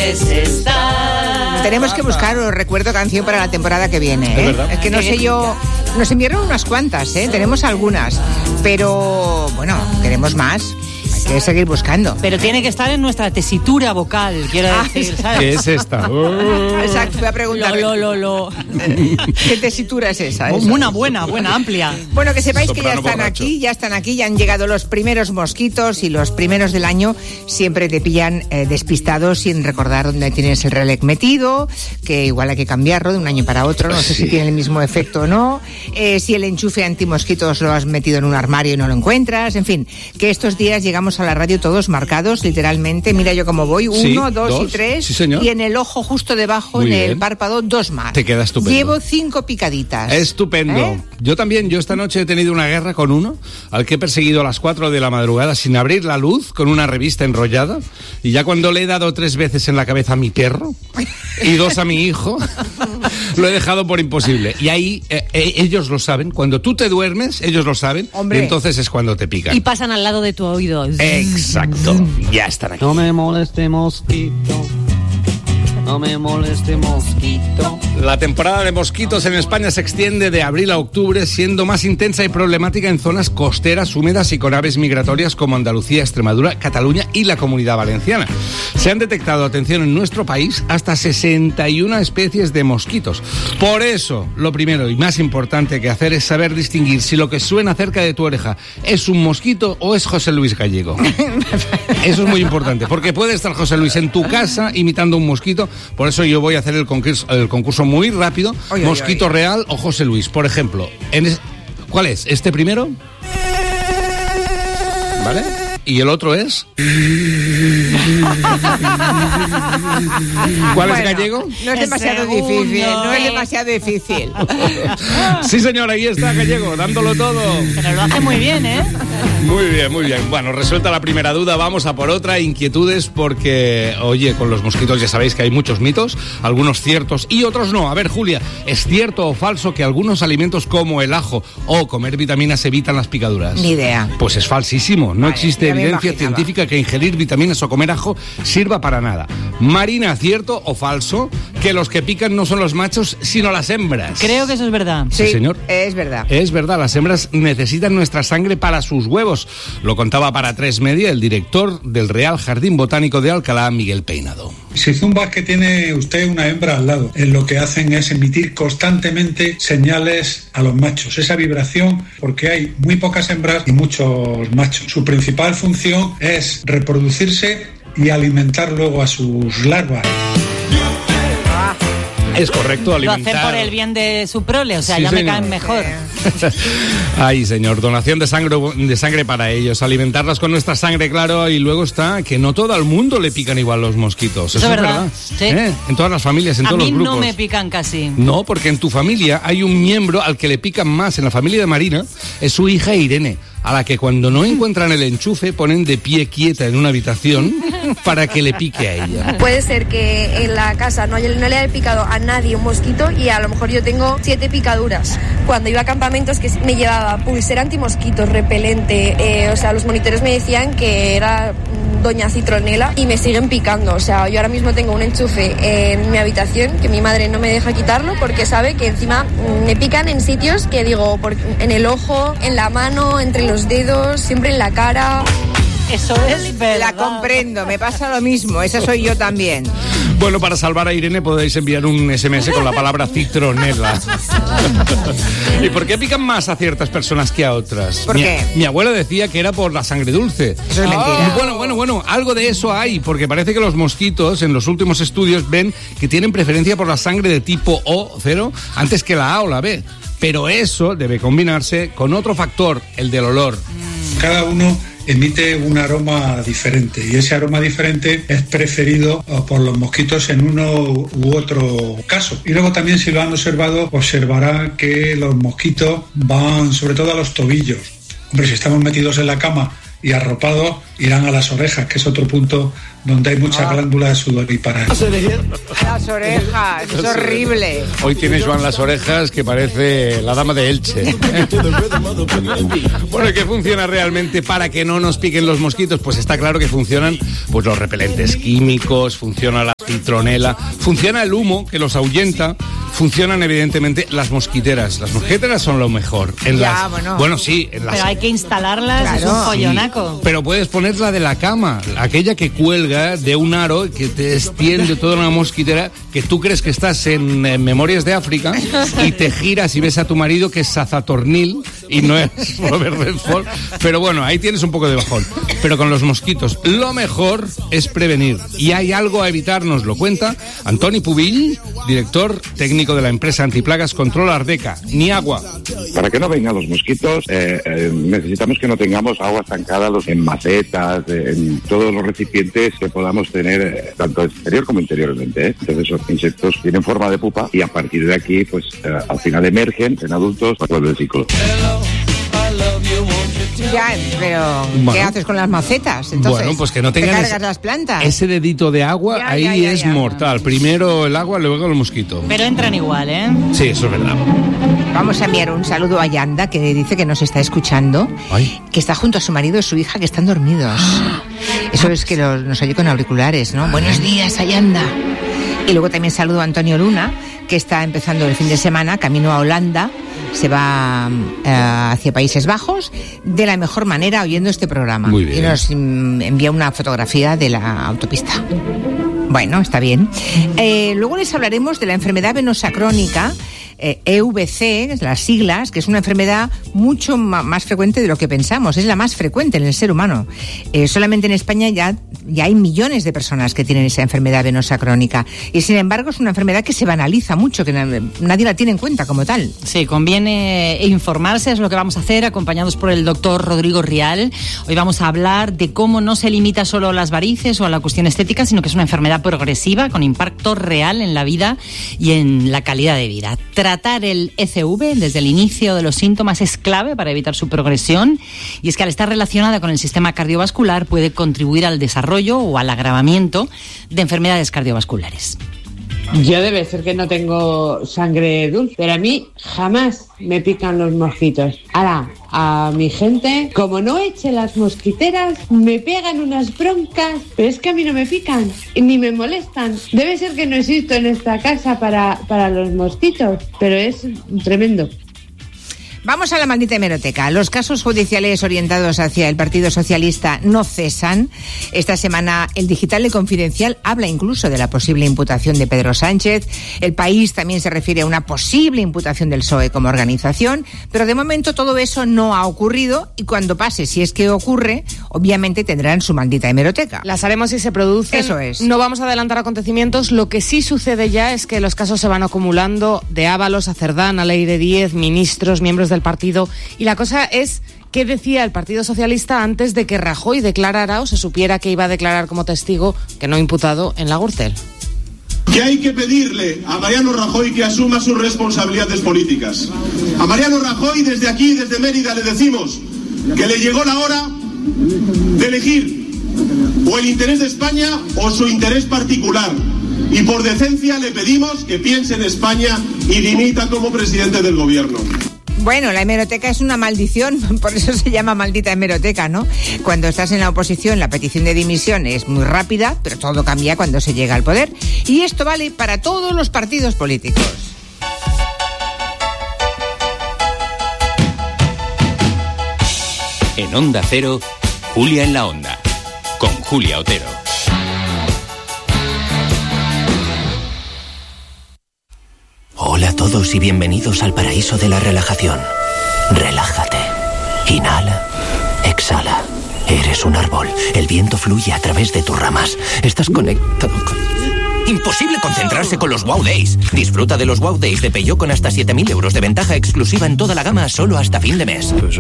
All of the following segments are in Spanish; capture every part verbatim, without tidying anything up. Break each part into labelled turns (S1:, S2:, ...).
S1: es estar.
S2: Tenemos que buscar, os recuerdo, canción para la temporada que viene, ¿eh?
S3: Es verdad.
S2: Es que no sé yo... Nos enviaron unas cuantas, ¿eh? Tenemos algunas. Pero, bueno, queremos más. Hay que seguir buscando.
S1: Pero tiene que estar en nuestra tesitura vocal, quiero
S2: Ah,
S1: decir, ¿sabes?
S3: ¿Qué es esta?
S2: Exacto, voy a preguntar.
S1: Lo, lo, lo, lo.
S2: ¿Qué tesitura es esa? Eso?
S1: Una buena, buena, amplia.
S2: Bueno, que sepáis que ya
S3: Soprano
S2: están
S3: borracho.
S2: aquí, ya están aquí, ya han llegado los primeros mosquitos y los primeros del año siempre te pillan eh, despistados sin recordar dónde tienes el relé metido, que igual hay que cambiarlo de un año para otro, no sé si tiene el mismo efecto o no, eh, si el enchufe antimosquitos lo has metido en un armario y no lo encuentras, en fin, que estos días llegamos a la radio todos marcados, literalmente, mira yo cómo voy,
S3: Sí,
S2: uno, dos,
S3: dos.
S2: y tres,
S3: Sí, señor.
S2: y en el ojo justo debajo,
S3: Muy
S2: en el
S3: bien.
S2: párpado, dos más.
S3: Te queda estupendo.
S2: Llevo cinco picaditas.
S3: Estupendo.
S2: ¿Eh?
S3: Yo también, yo esta noche he tenido una guerra con uno, al que he perseguido a las cuatro de la madrugada sin abrir la luz, con una revista enrollada, y ya cuando le he dado tres veces en la cabeza a mi perro y dos a mi hijo, lo he dejado por imposible. Y ahí eh, eh, ellos lo saben, cuando tú te duermes, ellos lo saben,
S2: Hombre.
S3: y entonces es cuando te pican.
S1: Y pasan al lado de tu oído.
S3: Exacto, ya están aquí.
S4: No me moleste mosquito, no me moleste mosquito.
S3: La temporada de mosquitos en España se extiende de abril a octubre, siendo más intensa y problemática en zonas costeras, húmedas y con aves migratorias como Andalucía, Extremadura, Cataluña y la Comunidad Valenciana. Se han detectado, atención, en nuestro país hasta sesenta y una especies de mosquitos. Por eso, lo primero y más importante que hacer es saber distinguir si lo que suena cerca de tu oreja es un mosquito o es José Luis Gallego. Eso es muy importante, porque puede estar José Luis en tu casa imitando un mosquito. Por eso yo voy a hacer el concurso, el concurso muy rápido.
S2: Oye,
S3: Mosquito
S2: oye, oye.
S3: real o José Luis, por ejemplo. En es- ¿Cuál es? ¿Este primero? ¿Vale? ¿Y el otro es? ¿Cuál es
S2: Bueno,
S3: gallego?
S2: No es
S1: El
S2: demasiado
S1: segundo.
S2: difícil, no es demasiado difícil.
S3: Sí, señor, ahí está Gallego, dándolo todo.
S1: Pero lo hace muy bien, ¿eh?
S3: Muy bien, muy bien. Bueno, resuelta la primera duda, vamos a por otra. Inquietudes porque, oye, con los mosquitos ya sabéis que hay muchos mitos, algunos ciertos y otros no. A ver, Julia, ¿es cierto o falso que algunos alimentos como el ajo o comer vitaminas evitan las picaduras?
S2: Ni idea.
S3: Pues es falsísimo. No
S2: Vale,
S3: existe
S2: ya me
S3: evidencia
S2: imaginaba.
S3: científica que ingerir vitaminas o comer ajo sirva para nada. Marina, ¿cierto o falso que los que pican no son los machos, sino las hembras?
S1: Creo que eso es verdad.
S3: Sí, señor.
S2: Es verdad.
S3: Es verdad, las hembras necesitan nuestra sangre para sus huevos. Lo contaba para Tres Media el director del Real Jardín Botánico de Alcalá, Miguel Peinado.
S5: Si zumbas que tiene usted una hembra al lado, eh, lo que hacen es emitir constantemente señales a los machos. Esa vibración, porque hay muy pocas hembras y muchos machos. Su principal función es reproducirse y alimentar luego a sus larvas.
S3: Es correcto,
S1: Lo
S3: alimentar.
S1: hacen por el bien de su prole, o sea,
S3: Sí,
S1: ya me
S3: señor.
S1: caen mejor.
S3: Ay, señor, donación de sangre, de sangre para ellos, alimentarlas con nuestra sangre, claro, y luego está que no todo el mundo le pican igual los mosquitos. Eso,
S1: Eso
S3: es
S1: es
S3: verdad.
S1: verdad, sí.
S3: ¿Eh? En todas las familias, en
S1: A
S3: todos
S1: mí
S3: los grupos.
S1: no me pican casi.
S3: No, porque en tu familia hay un miembro al que le pican más. En la familia de Marina es su hija Irene, a la que cuando no encuentran el enchufe ponen de pie quieta en una habitación para que le pique a ella.
S6: Puede ser que en la casa no, haya, no le haya picado a nadie un mosquito y a lo mejor yo tengo siete picaduras. Cuando iba a campamentos que me llevaba pulsera antimosquitos, repelente, eh, o sea, los monitores me decían que era mm, doña Citronela y me siguen picando. O sea, yo ahora mismo tengo un enchufe en mi habitación que mi madre no me deja quitarlo porque sabe que encima mm, me pican en sitios que digo, por, en el ojo, en la mano, entre los dedos, siempre en la cara.
S1: Eso es verdad.
S2: La comprendo, me pasa lo mismo, esa soy yo también.
S3: Bueno, para salvar a Irene podéis enviar un ese eme ese con la palabra citronela. ¿Y por qué pican más a ciertas personas que a otras?
S2: ¿Por
S3: mi,
S2: qué?
S3: Mi abuela decía que era por la sangre dulce.
S2: Eso es mentira.
S3: Y bueno, bueno, bueno, algo de eso hay, porque parece que los mosquitos en los últimos estudios ven que tienen preferencia por la sangre de tipo O cero antes que la A o la B. Pero eso debe combinarse con otro factor, el del olor.
S5: Cada uno emite un aroma diferente y ese aroma diferente es preferido por los mosquitos en uno u otro caso. Y luego también, si lo han observado, observarán que los mosquitos van sobre todo a los tobillos. Hombre, si estamos metidos en la cama y arropados irán a las orejas, que es otro punto donde hay muchas
S2: Ah.
S5: glándulas sudoríparas.
S2: Las orejas, es horrible.
S3: Hoy tiene Joan las orejas que parece la dama de Elche. Bueno, ¿y qué funciona realmente para que no nos piquen los mosquitos? Pues está claro que funcionan pues los repelentes químicos, funciona la citronela, funciona el humo que los ahuyenta, funcionan evidentemente las mosquiteras. Las mosquiteras son lo mejor. En
S2: Ya,
S3: las,
S2: bueno.
S3: bueno, sí, en las
S1: Pero hay que instalarlas, es
S2: Claro.
S1: un follonaco.
S3: pero puedes poner la de la cama, aquella que cuelga de un aro que te extiende toda una mosquitera, que tú crees que estás en, en Memorias de África y te giras y ves a tu marido que es Sazatornil y no es Robert Redford. Pero bueno, ahí tienes un poco de bajón. Pero con los mosquitos, lo mejor es prevenir. Y hay algo a evitar, nos lo cuenta Antoni Pubill, director técnico de la empresa antiplagas Control Ardeca. Ni agua.
S7: Para que no vengan los mosquitos, eh, eh, necesitamos que no tengamos agua estancada los- en macetas, eh, en todos los recipientes que podamos tener, eh, tanto exterior como interiormente. ¿eh? Entonces, esos insectos tienen forma de pupa y a partir de aquí, pues eh, al final emergen en adultos después del ciclo.
S2: Ya, pero
S3: Bueno.
S2: ¿qué haces con las macetas? Entonces,
S3: Bueno, pues que no tengan
S2: ¿te
S3: ese-
S2: cargas las plantas?
S3: Ese dedito de agua,
S2: Ya,
S3: ahí
S2: ya, ya,
S3: es
S2: ya.
S3: mortal. Primero el agua, luego el mosquito.
S1: Pero entran igual, ¿eh?
S3: Sí, eso es verdad.
S2: Vamos a enviar un saludo a Yanda, que dice que nos está escuchando,
S3: Ay.
S2: que está junto a su marido y su hija, que están dormidos. Eso es que los- nos oye con auriculares, ¿no? Buenos días, Ayanda. Y luego también saludo a Antonio Luna, que está empezando el fin de semana, camino a Holanda, se va eh, hacia Países Bajos, de la mejor manera oyendo este programa.
S3: Muy bien.
S2: Y nos mm, envía una fotografía de la autopista. Bueno, está bien. Eh, luego les hablaremos de la enfermedad venosa crónica, eh, E V C, las siglas, que es una enfermedad mucho ma- más frecuente de lo que pensamos. Es la más frecuente en el ser humano. Eh, solamente en España ya, ya hay millones de personas que tienen esa enfermedad venosa crónica. Y sin embargo es una enfermedad que se banaliza mucho, que na- nadie la tiene en cuenta como tal.
S1: Sí, conviene informarse, es lo que vamos a hacer, acompañados por el doctor Rodrigo Rial. Hoy vamos a hablar de cómo no se limita solo a las varices o a la cuestión estética, sino que es una enfermedad progresiva con impacto real en la vida y en la calidad de vida. Tratar el E C V desde el inicio de los síntomas es clave para evitar su progresión, y es que al estar relacionada con el sistema cardiovascular puede contribuir al desarrollo o al agravamiento de enfermedades cardiovasculares.
S8: Yo debe ser que no tengo sangre dulce, pero a mí jamás me pican los mosquitos. Ahora, a mi gente, como no eche las mosquiteras, me pegan unas broncas, pero es que a mí no me pican, ni me molestan. Debe ser que no existo en esta casa para, para los mosquitos, pero es tremendo.
S2: Vamos a la maldita hemeroteca. Los casos judiciales orientados hacia el Partido Socialista no cesan. Esta semana el Digital de Confidencial habla incluso de la posible imputación de Pedro Sánchez. El País también se refiere a una posible imputación del P S O E como organización, pero de momento todo eso no ha ocurrido, y cuando pase, si es que ocurre, obviamente tendrán su maldita hemeroteca.
S9: Las haremos si se producen.
S2: Eso es.
S9: No vamos a adelantar acontecimientos. Lo que sí sucede ya es que los casos se van acumulando de Ábalos a Cerdán, a Leire Díez, ministros, miembros del partido. Y la cosa es qué decía el Partido Socialista antes de que Rajoy declarara o se supiera que iba a declarar como testigo, que no imputado, en la Gürtel.
S10: Que hay que pedirle a Mariano Rajoy que asuma sus responsabilidades políticas. A Mariano Rajoy desde aquí, desde Mérida, le decimos que le llegó la hora de elegir o el interés de España o su interés particular. Y por decencia le pedimos que piense en España y dimita como presidente del gobierno.
S2: Bueno, la hemeroteca es una maldición, por eso se llama maldita hemeroteca, ¿no? Cuando estás en la oposición, la petición de dimisión es muy rápida, pero todo cambia cuando se llega al poder. Y esto vale para todos los partidos políticos.
S11: En Onda Cero, Julia en la Onda, con Julia Otero.
S12: Hola a todos y bienvenidos al paraíso de la relajación. Relájate. Inhala. Exhala. Eres un árbol. El viento fluye a través de tus ramas. Estás conectado con...
S11: Imposible concentrarse con los Wow Days. Disfruta de los Wow Days de Peugeot con hasta siete mil euros de ventaja exclusiva en toda la gama solo hasta fin de mes.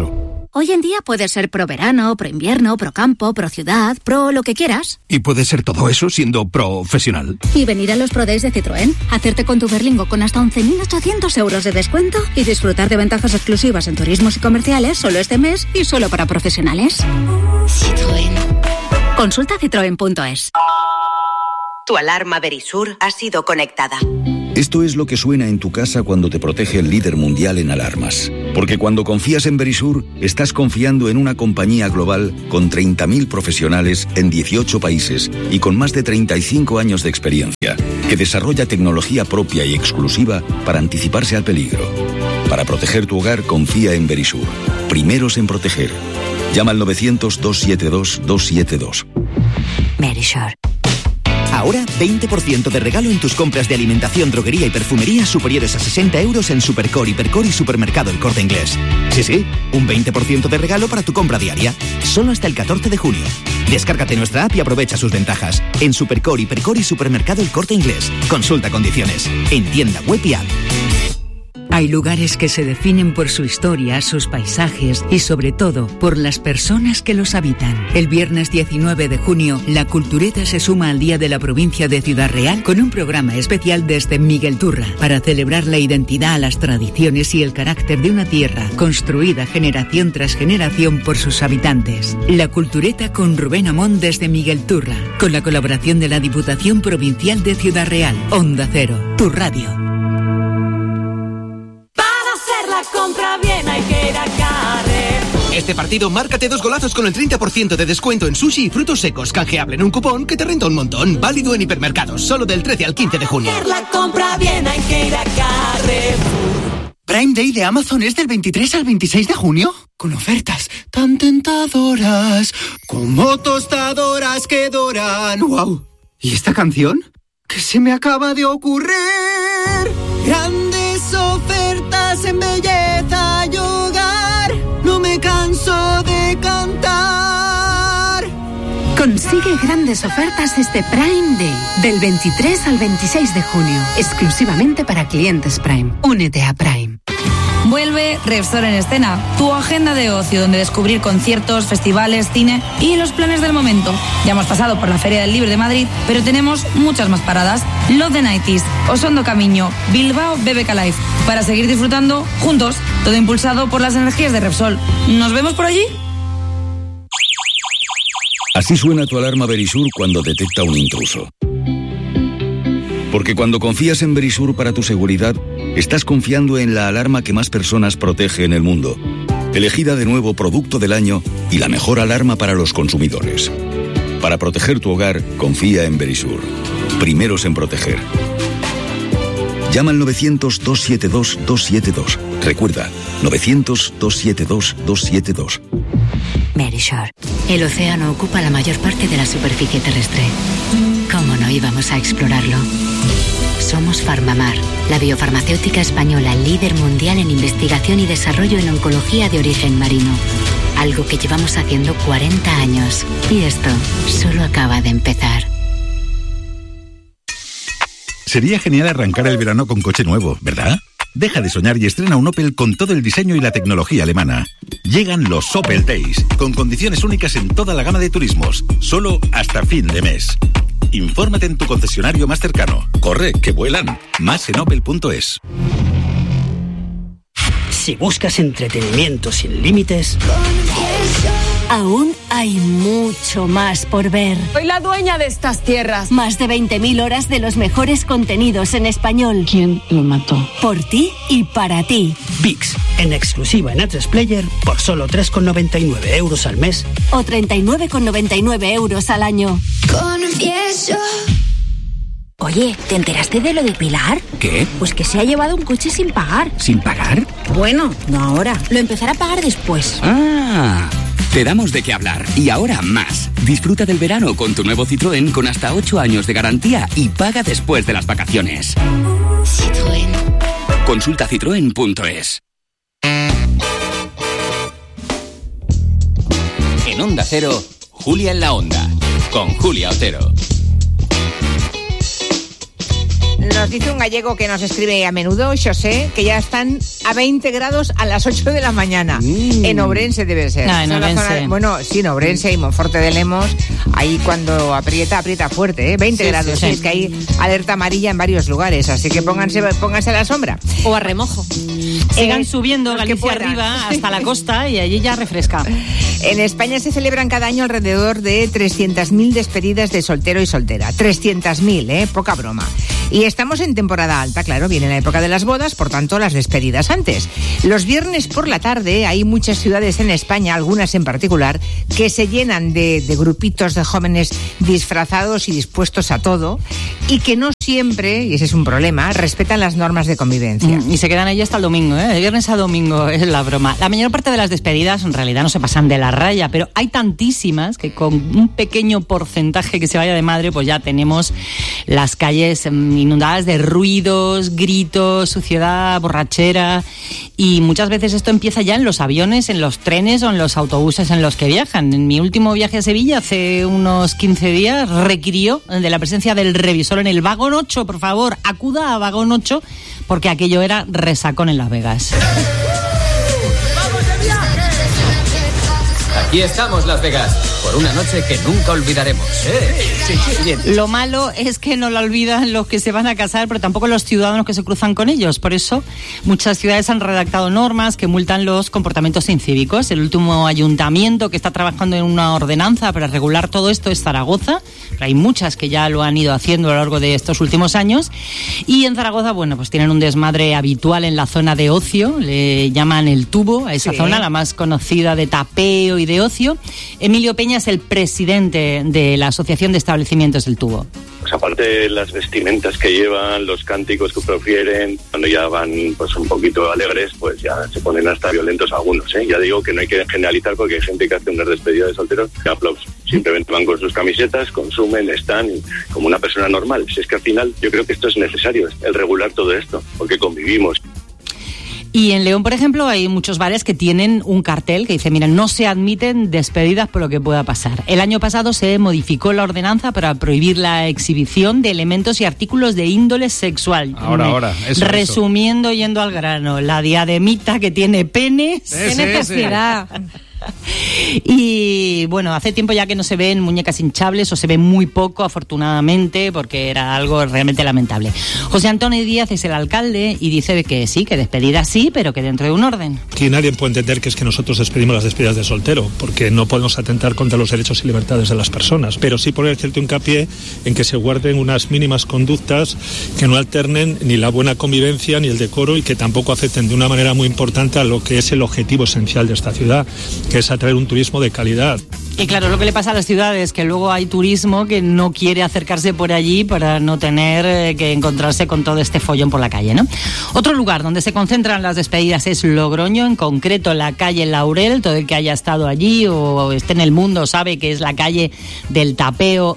S13: Hoy en día puedes ser pro verano, pro invierno, pro campo, pro ciudad, pro lo que quieras.
S14: ¿Y puedes ser todo eso siendo profesional?
S13: Y venir a los Pro Days de Citroën, hacerte con tu Berlingo con hasta once mil ochocientos euros de descuento y disfrutar de ventajas exclusivas en turismos y comerciales solo este mes y solo para profesionales. Citroën. Consulta citroen punto es.
S15: Tu alarma Verisur ha sido conectada.
S16: Esto es lo que suena en tu casa cuando te protege el líder mundial en alarmas. Porque cuando confías en Verisur, estás confiando en una compañía global con treinta mil profesionales en dieciocho países y con más de treinta y cinco años de experiencia, que desarrolla tecnología propia y exclusiva para anticiparse al peligro. Para proteger tu hogar, confía en Verisur. Primeros en proteger. Llama al novecientos, doscientos setenta y dos, doscientos setenta y dos.
S13: Verisur.
S17: Ahora, veinte por ciento de regalo en tus compras de alimentación, droguería y perfumería superiores a sesenta euros en Supercore, Hipercore y Supermercado El Corte Inglés. Sí, sí, un veinte por ciento de regalo para tu compra diaria. Solo hasta el catorce de junio. Descárgate nuestra app y aprovecha sus ventajas. En Supercore, Hipercore y Supermercado El Corte Inglés. Consulta condiciones. En tienda web y app.
S18: Hay lugares que se definen por su historia, sus paisajes y sobre todo por las personas que los habitan. El viernes diecinueve de junio, la Cultureta se suma al Día de la Provincia de Ciudad Real con un programa especial desde Miguel Turra para celebrar la identidad, las tradiciones y el carácter de una tierra construida generación tras generación por sus habitantes. La Cultureta con Rubén Amón desde Miguel Turra, con la colaboración de la Diputación Provincial de Ciudad Real. Onda Cero, tu radio.
S19: Compra bien, hay que ir a Carrefour.
S17: Este partido, márcate dos golazos con el treinta por ciento de descuento en sushi y frutos secos, canjeable en un cupón que te renta un montón. Válido en hipermercados, solo del trece al quince de junio.
S19: Hacer la compra bien, hay que ir a Carrefour.
S20: Prime Day de Amazon es del veintitrés al veintiséis de junio, con ofertas tan tentadoras como tostadoras que doran. ¡Wow! ¿Y esta canción? ¿Qué se me acaba de ocurrir? Grandes ofertas en belleza y hogar, no me canso de cantar.
S21: Consigue grandes ofertas este Prime Day, del veintitrés al veintiséis de junio, exclusivamente para clientes Prime. Únete a Prime.
S22: Vuelve Repsol en Escena, tu agenda de ocio donde descubrir conciertos, festivales, cine y los planes del momento. Ya hemos pasado por la Feria del Libro de Madrid, pero tenemos muchas más paradas. Love the nineties, Osondo Camiño, Bilbao B B K Live, para seguir disfrutando juntos, todo impulsado por las energías de Repsol. ¿Nos vemos por allí?
S16: Así suena tu alarma Verisur cuando detecta un intruso. Porque cuando confías en Verisur para tu seguridad, estás confiando en la alarma que más personas protege en el mundo. Elegida de nuevo Producto del Año y la mejor alarma para los consumidores. Para proteger tu hogar, confía en Verisur. Primeros en proteger. Llama al novecientos, doscientos setenta y dos, doscientos setenta y dos. Recuerda, novecientos, doscientos setenta y dos, doscientos setenta y dos.
S23: Verisur. El océano ocupa la mayor parte de la superficie terrestre. ¿Cómo no íbamos a explorarlo? Somos Farmamar, la biofarmacéutica española líder mundial en investigación y desarrollo en oncología de origen marino. Algo que llevamos haciendo cuarenta años. Y esto solo acaba de empezar.
S24: Sería genial arrancar el verano con coche nuevo, ¿verdad? Deja de soñar y estrena un Opel con todo el diseño y la tecnología alemana. Llegan los Opel Days, con condiciones únicas en toda la gama de turismos, solo hasta fin de mes. Infórmate en tu concesionario más cercano. Corre, que vuelan. Más en opel punto es.
S25: Si buscas entretenimiento sin límites,
S13: aún hay mucho más por ver.
S9: Soy la dueña de estas tierras.
S13: Más de veinte mil horas de los mejores contenidos en español.
S8: ¿Quién lo mató?
S13: Por ti y para ti.
S25: VIX, en exclusiva en A tres Player, por solo tres con noventa y nueve euros al mes.
S13: O treinta y nueve con noventa y nueve euros al año.
S19: Confieso.
S13: Oye, ¿te enteraste de lo de Pilar?
S24: ¿Qué?
S13: Pues que se ha llevado un coche sin pagar.
S24: ¿Sin pagar?
S13: Bueno, no ahora. Lo empezará a pagar después.
S11: ¡Ah! Te damos de qué hablar. Y ahora más. Disfruta del verano con tu nuevo Citroën con hasta ocho años de garantía y paga después de las vacaciones.
S19: Citroën.
S11: Consulta citroen punto es. En Onda Cero, Julia en la Onda. Con Julia Otero.
S2: nos dice un gallego que nos escribe a menudo, José, que ya están a veinte grados a las ocho de la mañana. Mm. En Ourense debe ser.
S1: Ah, en Ourense.
S2: Zona, bueno, sí, en Ourense y Monforte de Lemos, ahí cuando aprieta, aprieta fuerte, ¿eh? veinte
S9: Sí,
S2: grados.
S9: sí, sí.
S2: Es que hay alerta amarilla en varios lugares, así que pónganse, pónganse a la sombra.
S9: O a remojo.
S1: Sigan
S2: Eh,
S1: subiendo
S2: los que
S1: Galicia
S2: puedan.
S1: arriba hasta la costa y allí ya refresca.
S2: En España se celebran cada año alrededor de trescientas mil despedidas de soltero y soltera. trescientas mil, ¿eh? Poca broma. Y estamos en temporada alta, claro, viene la época de las bodas, por tanto las despedidas antes. Los viernes por la tarde hay muchas ciudades en España, algunas en particular, que se llenan de, de grupitos de jóvenes disfrazados y dispuestos a todo, y que no siempre, y ese es un problema, respetan las normas de convivencia.
S1: Mm, y se quedan ahí hasta el domingo, ¿eh? De viernes a domingo es la broma. La mayor parte de las despedidas en realidad no se pasan de la raya, pero hay tantísimas que con un pequeño porcentaje que se vaya de madre, pues ya tenemos las calles mm, inundadas de ruidos, gritos, suciedad, borrachera, y muchas veces esto empieza ya en los aviones, en los trenes o en los autobuses en los que viajan. En mi último viaje a Sevilla hace unos quince días requirió de la presencia del revisor en el vagón ocho, por favor, acuda a vagón ocho, porque aquello era resacón en Las Vegas.
S3: Aquí estamos, Las Vegas, por una noche que nunca olvidaremos, ¿eh? Sí, sí, bien.
S1: Lo malo es que no la olvidan los que se van a casar, pero tampoco los ciudadanos que se cruzan con ellos. Por eso, muchas ciudades han redactado normas que multan los comportamientos incívicos. El último ayuntamiento que está trabajando en una ordenanza para regular todo esto es Zaragoza. Pero hay muchas que ya lo han ido haciendo a lo largo de estos últimos años. Y en Zaragoza, bueno, pues tienen un desmadre habitual en la zona de ocio. Le llaman el Tubo a esa
S2: Sí.
S1: zona, la más conocida de tapeo y de ocio. Emilio Peña es el presidente de la Asociación de Establecimientos del Tubo.
S4: Pues aparte de las vestimentas que llevan, los cánticos que profieren, cuando ya van pues un poquito alegres, pues ya se ponen hasta violentos algunos, ¿eh? Ya digo que no hay que generalizar porque hay gente que hace unas despedidas de solteros de aplauso. Simplemente van con sus camisetas, consumen, están como una persona normal. Si es que al final yo creo que esto es necesario, el regular todo esto, porque convivimos.
S1: Y en León, por ejemplo, hay muchos bares que tienen un cartel que dice, mira, no se admiten despedidas por lo que pueda pasar. El año pasado se modificó la ordenanza para prohibir la exhibición de elementos y artículos de índole sexual.
S5: Ahora,
S1: Me-
S5: ahora, eso,
S1: Resumiendo, yendo al grano, la diademita que tiene penes.
S5: Ese,
S1: ¡Qué necesidad! Y bueno, hace tiempo ya que no se ven muñecas hinchables, o se ve muy poco, afortunadamente, porque era algo realmente lamentable. José Antonio Díaz es el alcalde y dice que sí, que despedida sí, pero que dentro de un orden.
S6: Aquí nadie puede entender que es que nosotros despedimos las despedidas de soltero, porque no podemos atentar contra los derechos y libertades de las personas, pero sí poner cierto hincapié en que se guarden unas mínimas conductas que no alternen ni la buena convivencia ni el decoro, y que tampoco afecten de una manera muy importante a lo que es el objetivo esencial de esta ciudad, que es atraer un turismo de calidad.
S1: Y claro, lo que le pasa a las ciudades, que luego hay turismo que no quiere acercarse por allí para no tener eh, que encontrarse con todo este follón por la calle, ¿no? Otro lugar donde se concentran las despedidas es Logroño, en concreto la calle Laurel. Todo el que haya estado allí o esté en el mundo sabe que es la calle del tapeo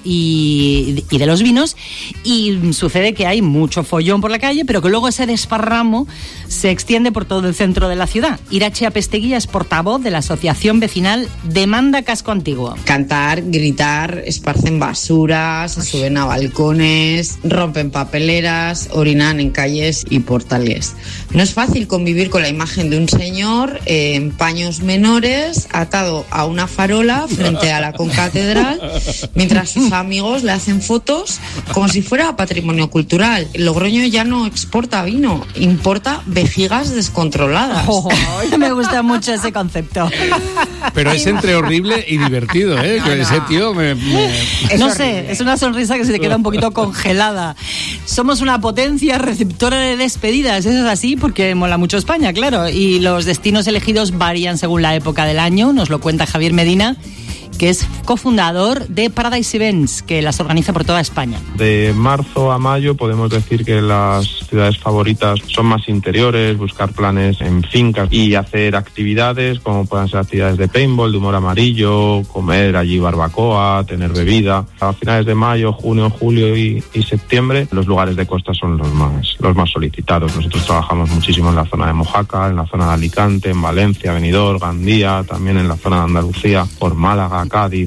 S1: y, y de los vinos, y sucede que hay mucho follón por la calle, pero que luego ese desparramo se extiende por todo el centro de la ciudad. Irache Apesteguía es portavoz de la Asociación Vecinal Demanda Casco Antiguo.
S7: Cantar, gritar, esparcen basuras, se suben a balcones, rompen papeleras, orinan en calles y portales. No es fácil convivir con la imagen de un señor eh, en paños menores, atado a una farola frente a la concatedral, mientras sus amigos le hacen fotos como si fuera patrimonio cultural. Logroño ya no exporta vino, importa vejigas descontroladas.
S1: Oh, me gusta mucho ese concepto.
S5: Pero es entre horrible y divertido, ¿eh?
S1: No,
S5: Que
S1: no.
S5: ese tío me... me...
S1: Es no sé, es una sonrisa que se te queda un poquito congelada. Somos una potencia receptora de despedidas, eso es así porque mola mucho España, claro. Y los destinos elegidos varían según la época del año, nos lo cuenta Javier Medina, que es cofundador de Paradise Events, que las organiza por toda España.
S26: De marzo a mayo podemos decir que las ciudades favoritas son más interiores, buscar planes en fincas y hacer actividades como puedan ser actividades de paintball, de humor amarillo, comer allí barbacoa, tener bebida. A finales de mayo, junio, julio y, y septiembre los lugares de costa son los más, los más solicitados. Nosotros trabajamos muchísimo en la zona de Mojácar, en la zona de Alicante, en Valencia, Benidorm, Gandía, también en la zona de Andalucía, por Málaga, Cádiz.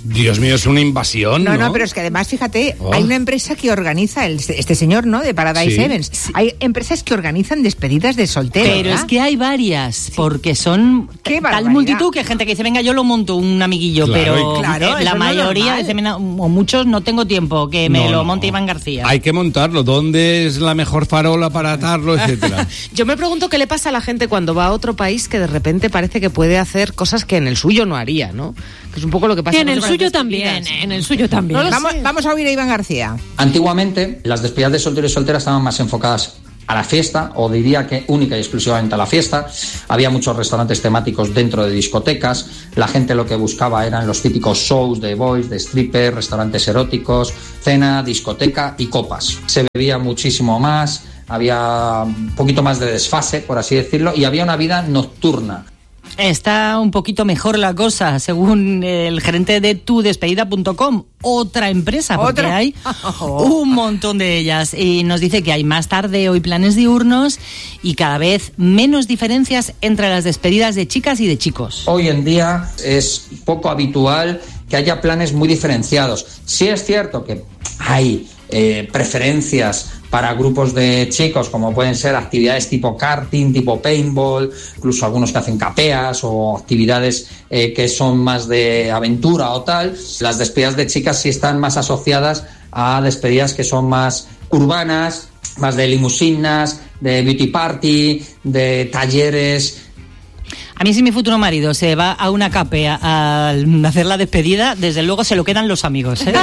S5: Dios mío, es una invasión, ¿no?
S2: No, no, pero es que además, fíjate,
S5: Oh.
S2: hay una empresa que organiza, el, este señor, ¿no?, de Paradise
S5: Sí.
S2: Events. Hay empresas que organizan despedidas de solteros.
S1: Pero
S2: ¿verdad?
S1: es que hay varias, porque son
S2: Qué
S1: tal
S2: barbaridad.
S1: multitud que hay gente que dice, venga, yo lo monto un amiguillo,
S5: Claro,
S1: pero
S5: y-
S2: Claro,
S1: eh,
S2: eso
S1: la
S2: no es
S1: mayoría
S2: normal.
S1: dice, "Mira, o muchos no tengo tiempo, que me
S5: No,
S1: lo
S5: no.
S1: monte Iván García.
S5: Hay que montarlo. ¿Dónde es la mejor farola para atarlo, etcétera?
S9: Yo me pregunto qué le pasa a la gente cuando va a otro país que de repente parece que puede hacer cosas que en el suyo no haría, ¿no? Que es un poco lo que pasa
S10: Y en
S9: con
S10: el
S9: las
S10: suyo
S9: despedidas.
S10: también, en el suyo también.
S9: No lo
S2: Vamos,
S9: sé.
S2: vamos a oír a Iván García.
S12: Antiguamente, las despedidas de soltero y soltera estaban más enfocadas a la fiesta, o diría que única y exclusivamente a la fiesta. Había muchos restaurantes temáticos dentro de discotecas. La gente lo que buscaba eran los típicos shows de boys, de strippers, restaurantes eróticos, cena, discoteca y copas. Se bebía muchísimo más, había un poquito más de desfase, por así decirlo, y había una vida nocturna.
S1: Está un poquito mejor la cosa, según el gerente de tu despedida punto com, otra empresa, porque
S2: ¿Otra?
S1: hay un montón de ellas. Y nos dice que hay más tardeo y planes diurnos y cada vez menos diferencias entre las despedidas de chicas y de chicos.
S12: Hoy en día es poco habitual que haya planes muy diferenciados. Sí es cierto que hay eh, preferencias para grupos de chicos, como pueden ser actividades tipo karting, tipo paintball, incluso algunos que hacen capeas o actividades eh, que son más de aventura o tal. Las despedidas de chicas sí están más asociadas a despedidas que son más urbanas, más de limusinas, de beauty party, de talleres.
S1: A mí si mi futuro marido se va a una capea a hacer la despedida, desde luego se lo quedan los amigos, ¿eh?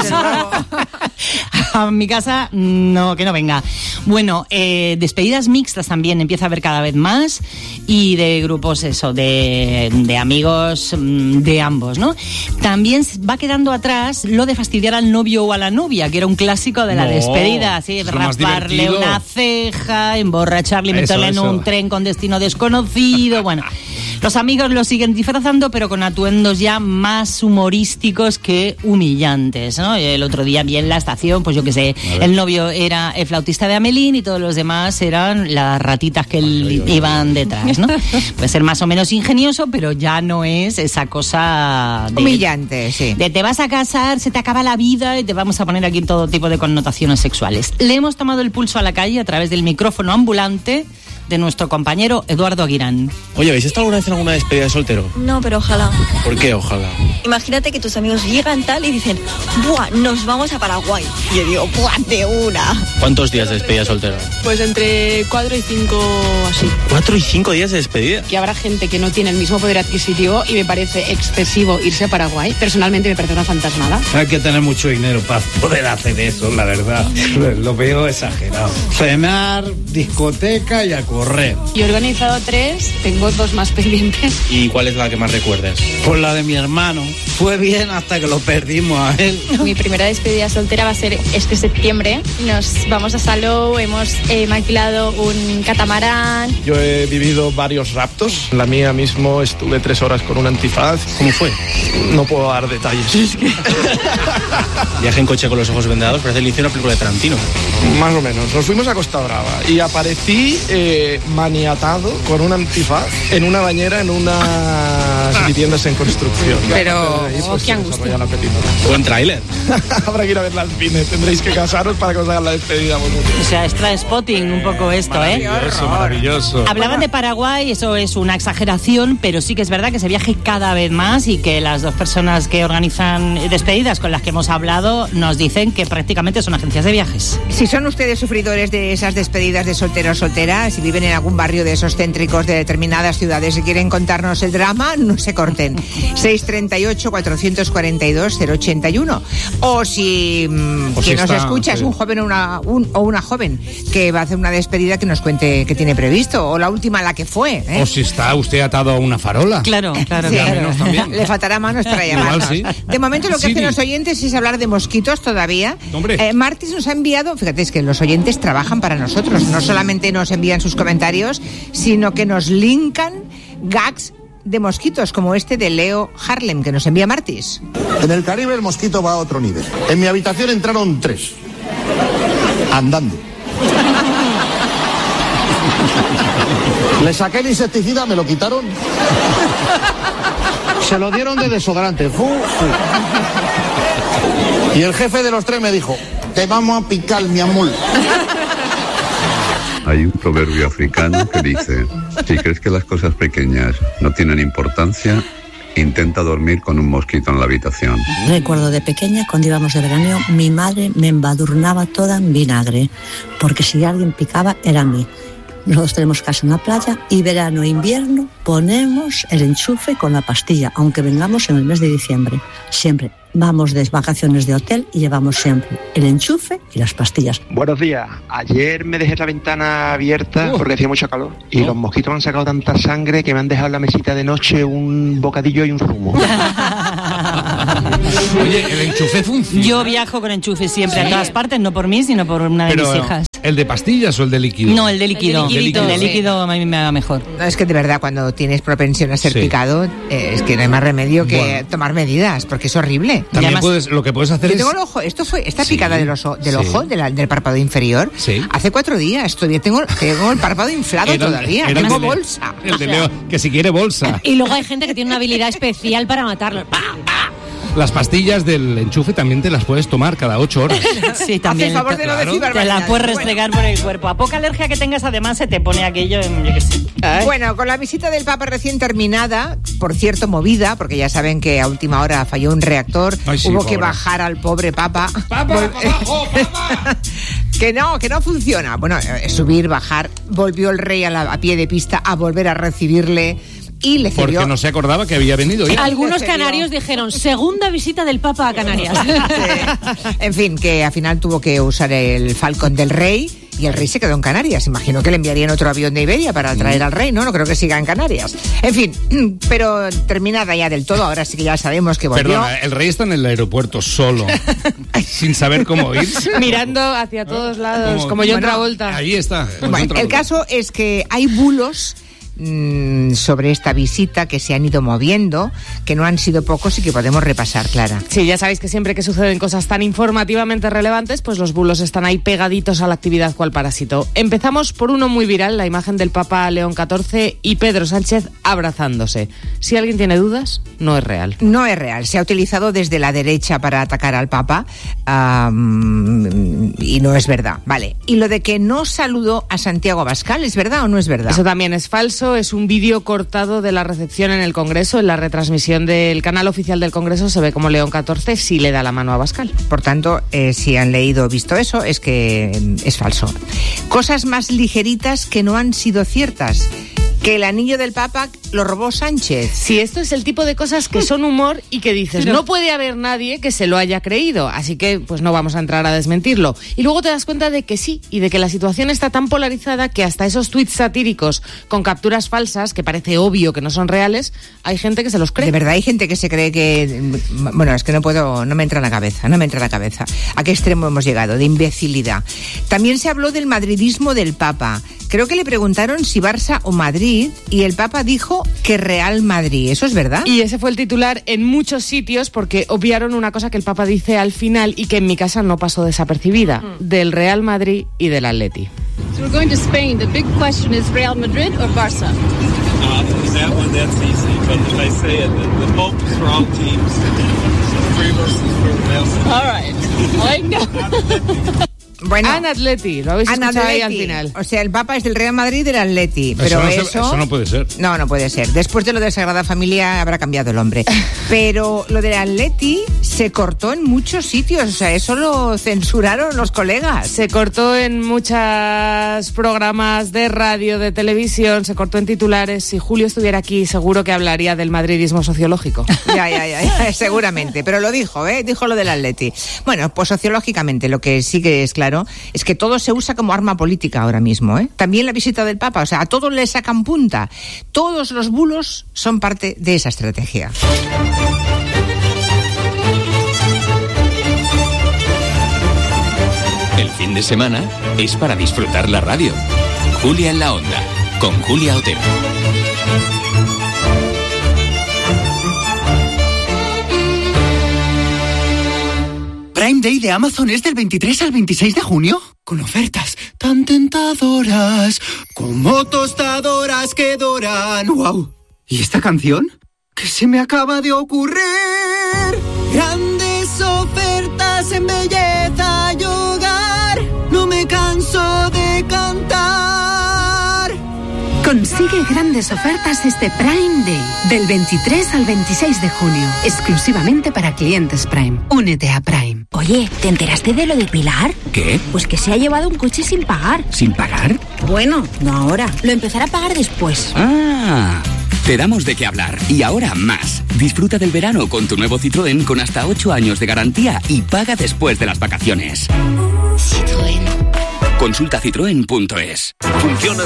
S1: A mi casa, no, que no venga. Bueno, eh, despedidas mixtas también empieza a haber cada vez más y de grupos, eso, de, de amigos mm, de ambos, ¿no? También va quedando atrás lo de fastidiar al novio o a la novia, que era un clásico de la
S5: No,
S1: despedida, así,
S5: es lo más
S1: rasparle
S5: divertido.
S1: una ceja, emborracharle y
S5: Eso,
S1: meterle en
S5: eso.
S1: un tren con destino desconocido, bueno. Los amigos lo siguen disfrazando, pero con atuendos ya más humorísticos que humillantes, ¿no? El otro día vi en la estación, pues yo qué sé, el novio era el flautista de Amelín y todos los demás eran las ratitas que él iban detrás, ¿no? Puede ser más o menos ingenioso, pero ya no es esa cosa de,
S2: Humillante, sí.
S1: de te vas a casar, se te acaba la vida y te vamos a poner aquí todo tipo de connotaciones sexuales. Le hemos tomado el pulso a la calle a través del micrófono ambulante de nuestro compañero Eduardo Aguirán.
S14: Oye, ¿habéis estado alguna vez en alguna despedida de soltero?
S15: No, pero ojalá.
S14: ¿Por qué ojalá?
S15: Imagínate que tus amigos llegan tal y dicen, ¡buah, nos vamos a Paraguay! Y yo digo, ¡buah, de una!
S14: ¿Cuántos días de despedida de soltero?
S17: Pues entre cuatro y cinco así.
S14: ¿Cuatro y cinco días de despedida?
S17: Que habrá gente que no tiene el mismo poder adquisitivo y me parece excesivo irse a Paraguay. Personalmente me parece una fantasmada.
S18: Hay que tener mucho dinero para poder hacer eso, la verdad. Lo veo exagerado. Cenar, discoteca y a correr.
S17: Yo he organizado tres, tengo dos más pendientes.
S14: ¿Y cuál es la que más recuerdes?
S18: Por la de mi hermano. Fue bien hasta que lo perdimos a él.
S15: Mi primera despedida soltera va a ser este septiembre. Nos vamos a Salou, hemos eh, alquilado un catamarán.
S27: Yo he vivido varios raptos. La mía mismo estuve tres horas con un antifaz.
S14: ¿Cómo fue?
S27: No puedo dar detalles.
S14: Viaje en coche con los ojos vendados, parece el inicio de una película de Tarantino.
S27: Más o menos. Nos fuimos a Costa Brava y aparecí eh, maniatado con un antifaz en una bañera en unas viviendas en construcción.
S17: Pero,
S27: Ahí,
S17: oh,
S27: pues,
S17: qué
S27: se
S17: angustia.
S27: desarrolla la película.
S14: Buen tráiler.
S27: Habrá que ir a verla al cine. Tendréis que casaros para que os hagan la despedida vosotros.
S1: O sea, es Spotting un poco esto, ¿eh?
S5: Maravilloso, maravilloso.
S1: Hablaban de Paraguay, eso es una exageración, pero sí que es verdad que se viaje cada vez más y que las dos personas que organizan despedidas con las que hemos hablado nos dicen que prácticamente son agencias de viajes.
S2: Si son ustedes sufridores de esas despedidas de soltero o soltera, si viven en algún barrio de esos céntricos de determinadas ciudades y quieren contarnos el drama, no se corten. seis treinta y ocho, cuatrocientos cuarenta y dos, cero ochenta y uno. O si mmm,
S5: O si
S2: quien nos
S5: está,
S2: escucha es
S5: sí.
S2: un joven o una, un, o una joven que va a hacer una despedida, que nos cuente qué tiene previsto, o la última, la que fue, ¿eh?
S5: O si está usted atado a una farola.
S1: Claro, claro,
S2: Sí,
S1: claro.
S5: menos también.
S2: le faltará manos para
S5: Igual
S2: llamarnos.
S5: sí.
S2: De momento lo que
S5: Siri.
S2: hacen los oyentes es hablar de mosquitos todavía.
S5: Hombre.
S2: Eh, Martis nos ha enviado, fíjate, es que los oyentes trabajan para nosotros, no solamente nos envían sus comentarios, sino que nos linkan gags de mosquitos, como este de Leo Harlem, que nos envía Martis.
S28: En el Caribe el mosquito va a otro nivel. En mi habitación entraron tres. Andando. Le saqué el insecticida, me lo quitaron. Se lo dieron de desodorante. Fu, fu. Y el jefe de los tres me dijo, te vamos a picar, mi amor.
S8: Hay un proverbio africano que dice, si crees que las cosas pequeñas no tienen importancia, intenta dormir con un mosquito en la habitación.
S10: Recuerdo de pequeña, cuando íbamos de veraneo, mi madre me embadurnaba toda en vinagre, porque si alguien picaba, era a mí. Nosotros tenemos casa en la playa y verano e invierno ponemos el enchufe con la pastilla, aunque vengamos en el mes de diciembre. Siempre vamos de vacaciones de hotel y llevamos siempre el enchufe y las pastillas.
S16: Buenos días. Ayer me dejé la ventana abierta uh. porque hacía mucho calor y uh. los mosquitos me han sacado tanta sangre que me han dejado en la mesita de noche un bocadillo y un zumo.
S5: Oye, el enchufe funciona.
S1: Yo viajo con enchufe siempre, ¿sí?, a todas partes, no por mí, sino por una de
S5: Pero,
S1: mis hijas.
S5: ¿el de pastillas o el de líquido?
S1: No, el de líquido. El de líquido, el de líquido a mí me va mejor.
S2: No, es que de verdad, cuando tienes propensión a ser sí. picado, eh, es que no hay más remedio que bueno. tomar medidas, porque es horrible.
S5: También
S2: además,
S5: puedes, lo que puedes hacer
S2: yo
S5: es...
S2: tengo el ojo, esto fue, esta
S5: sí.
S2: picada del, oso, del
S5: sí.
S2: ojo, de la, del párpado inferior, sí. hace cuatro días, todavía tengo, tengo el párpado inflado
S5: era,
S2: todavía,
S5: era
S2: tengo
S5: el de
S2: bolsa.
S5: El de Leo, que si quiere bolsa.
S20: Y luego hay gente que tiene una habilidad especial para matarlo. ¡Pah, pah!
S5: Las pastillas del enchufe también te las puedes tomar cada ocho horas.
S1: Sí, también.
S2: Haz el favor de no decir
S1: Te la puedes restregar bueno. por el cuerpo. A poca alergia que tengas, además, se te pone aquello, yo qué sé.
S2: Ay. Bueno, con la visita del Papa recién terminada, por cierto, movida, porque ya saben que a última hora falló un reactor, Ay, sí, hubo pobre. que bajar al pobre Papa. ¡Papa, Vol- abajo, Papa! Que no, que no funciona. Bueno, eh, subir, bajar. Volvió el rey a, la, a pie de pista a volver a recibirle. Y le cedió.
S5: Porque no se acordaba que había venido ya.
S20: Algunos canarios dijeron, segunda visita del Papa a Canarias.
S2: Sí. En fin, que al final tuvo que usar el Falcon del rey y el rey se quedó en Canarias. Imagino que le enviarían otro avión de Iberia para traer mm. al rey, ¿no? No creo que siga en Canarias. En fin, pero terminada ya del todo, ahora sí que ya sabemos que volvió.
S5: Perdona, el rey está en el aeropuerto solo, sin saber cómo ir.
S9: Mirando hacia todos lados, como, como John bueno, Travolta.
S5: Ahí está.
S2: Bueno, el caso es que hay bulos sobre esta visita que se han ido moviendo, que no han sido pocos y que podemos repasar, Clara.
S9: Sí, ya sabéis que siempre que suceden cosas tan informativamente relevantes, pues los bulos están ahí pegaditos a la actividad cual parásito. Empezamos por uno muy viral, la imagen del Papa León catorce y Pedro Sánchez abrazándose. Si alguien tiene dudas, no es real.
S2: No es real, se ha utilizado desde la derecha para atacar al Papa um, y no es verdad, vale. Y lo de que no saludó a Santiago Abascal, ¿es verdad o no es verdad?
S9: Eso también es falso. Es un vídeo cortado de la recepción en el Congreso. En la retransmisión del canal oficial del Congreso se ve como León catorce sí le da la mano a Abascal.
S2: Por tanto, eh, si han leído o visto eso, es que eh, es falso. Cosas más ligeritas que no han sido ciertas. Que el anillo del Papa lo robó Sánchez.
S9: Sí, esto es el tipo de cosas que son humor y que dices, Pero... no puede haber nadie que se lo haya creído, así que pues no vamos a entrar a desmentirlo. Y luego te das cuenta de que sí, y de que la situación está tan polarizada que hasta esos tweets satíricos con capturas falsas, que parece obvio que no son reales, hay gente que se los cree.
S2: De verdad hay gente que se cree que... Bueno, es que no puedo, no me entra en la cabeza, no me entra en la cabeza. ¿A qué extremo hemos llegado? De imbecilidad. También se habló del madridismo del Papa. Creo que le preguntaron si Barça o Madrid y el Papa dijo que Real Madrid. ¿Eso es verdad?
S9: Y ese fue el titular en muchos sitios porque obviaron una cosa que el Papa dice al final y que en mi casa no pasó desapercibida, mm. del Real Madrid y del Atleti.
S21: So we're going to Spain. The big question is Real Madrid or Barça?
S22: Uh, that one, that's easy. But if I say it, the, the Pope is for all teams. Three versus three.
S21: All right. I know.
S2: Bueno,
S9: An Atleti, lo habéis escuchado
S2: Atleti.
S9: Ahí al final.
S2: O sea, el Papa es del Real Madrid y del Atleti. Pero
S5: eso no,
S2: eso,
S5: se, eso no puede ser.
S2: No, no puede ser. Después de lo de Sagrada Familia habrá cambiado el hombre. Pero lo del Atleti se cortó en muchos sitios. O sea, eso lo censuraron los colegas.
S9: Se cortó en muchos programas de radio, de televisión, se cortó en titulares. Si Julio estuviera aquí, seguro que hablaría del madridismo sociológico.
S2: Ya, ya, ya, ya seguramente. Pero lo dijo, ¿eh? Dijo lo del Atleti. Bueno, pues sociológicamente lo que sí que es claro es que todo se usa como arma política ahora mismo, ¿eh? También la visita del Papa, o sea, a todos le sacan punta. Todos los bulos son parte de esa estrategia.
S11: El fin de semana es para disfrutar la radio. Julia en la Onda, con Julia Otero.
S23: Prime Day de Amazon es del veintitrés al veintiséis de junio, con ofertas tan tentadoras como tostadoras que doran. ¡Wow! ¿Y esta canción? que se me acaba de ocurrir.
S3: Grandes ofertas en belleza y hogar, no me canso de cantar.
S4: Consigue grandes ofertas este Prime Day, del veintitrés al veintiséis de junio, exclusivamente para clientes Prime. Únete a Prime.
S6: Oye, ¿te enteraste de lo de Pilar?
S11: ¿Qué?
S6: Pues que se ha llevado un coche sin pagar.
S11: ¿Sin pagar?
S6: Bueno, no ahora, lo empezará a pagar después.
S11: Ah... Te damos de qué hablar y ahora más. Disfruta del verano con tu nuevo Citroën con hasta ocho años de garantía y paga después de las vacaciones.
S6: Citroën.
S11: Consulta citroen punto es.
S7: Funciona